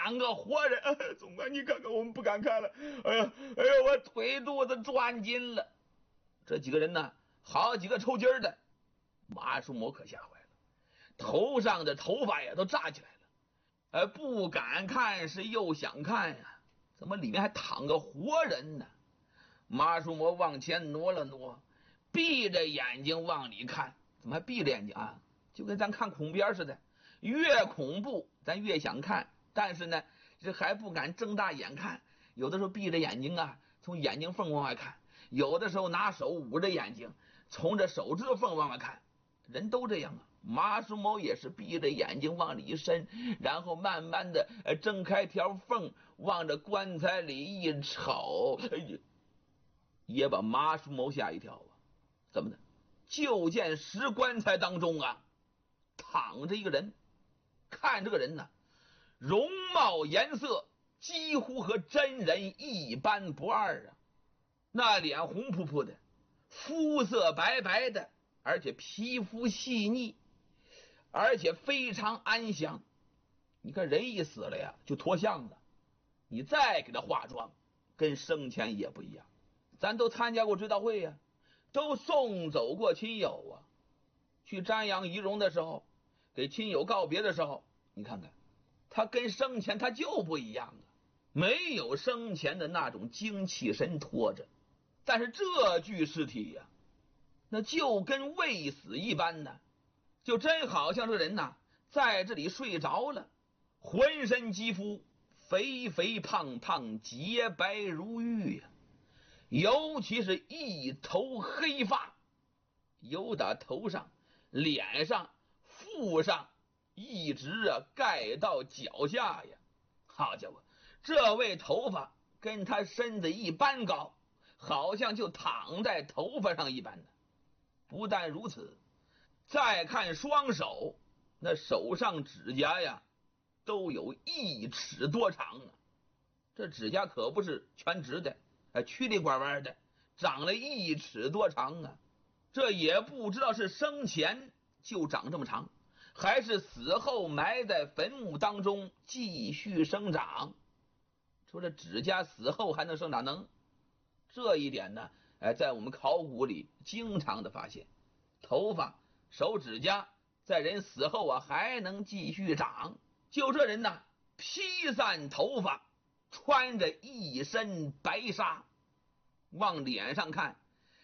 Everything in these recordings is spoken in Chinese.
躺个活人。总管你看看，我们不敢看了。哎呀，我腿肚子转紧了。这几个人呢，好几个抽筋的。马叔谋可吓坏了，头上的头发呀都炸起来了。不敢看是又想看呀，怎么里面还躺个活人呢？马叔谋往前挪了挪，闭着眼睛往里看。怎么还闭着眼睛啊？就跟咱看恐怖片似的，越恐怖咱越想看，但是呢这还不敢睁大眼看。有的时候闭着眼睛啊，从眼睛缝往外看，有的时候拿手捂着眼睛，从这手指头缝往外看。人都这样啊。马叔谋也是闭着眼睛往里伸，然后慢慢的睁开条缝，往这棺材里一瞅，也把马叔谋吓一跳啊。怎么的？就见石棺材当中啊躺着一个人，看这个人呢，容貌颜色几乎和真人一般不二啊。那脸红扑扑的，肤色白白的，而且皮肤细腻，而且非常安详。你看人一死了呀就脱相了，你再给他化妆跟生前也不一样。咱都参加过追悼会呀，都送走过亲友啊。去瞻仰遗容的时候，给亲友告别的时候，你看看他跟生前他就不一样啊，没有生前的那种精气神拖着。但是这具尸体呀，那就跟未死一般呢，就真好像这人呐在这里睡着了，浑身肌肤肥肥胖胖，洁白如玉呀，尤其是一头黑发，由打头上、脸上、腹上一直盖到脚下呀。好家伙，这位头发跟他身子一般高，好像就躺在头发上一般的。不但如此，再看双手，那手上指甲呀都有1尺多长啊。这指甲可不是全直的，曲里拐弯的，长了1尺多长啊。这也不知道是生前就长这么长，还是死后埋在坟墓当中继续生长。说这指甲死后还能生长，能。这一点呢在我们考古里经常的发现，头发、手指甲在人死后还能继续长。就这人呢，披散头发，穿着一身白纱，往脸上看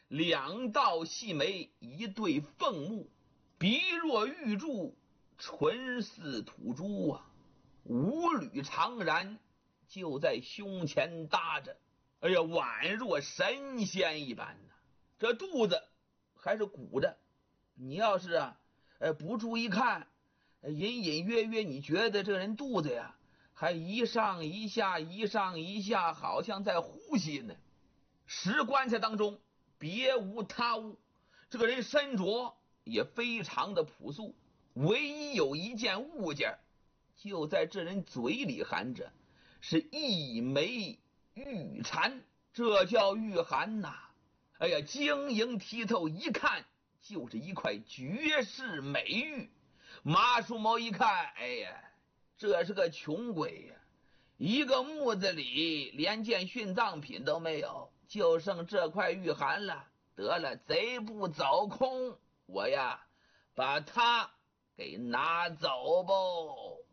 ，2道细眉，一对凤目，鼻若玉柱，唇似吐珠啊，5缕长髯就在胸前搭着，哎呀，宛若神仙一般呢。这肚子还是鼓着，你要是不注意看，隐隐约约你觉得这个人肚子呀还一上一下，一上一下，好像在呼吸呢。石棺材当中别无他物，这个人身着也非常的朴素，唯一有一件物件就在这人嘴里含着，是一枚玉蝉。这叫玉函呐，哎呀，晶莹剔透，一看就是一块绝世美玉。马叔谋一看，哎呀，这是个穷鬼呀，一个墓子里连件殉葬品都没有，就剩这块玉函了。得了，贼不走空，我呀把它给拿走吧。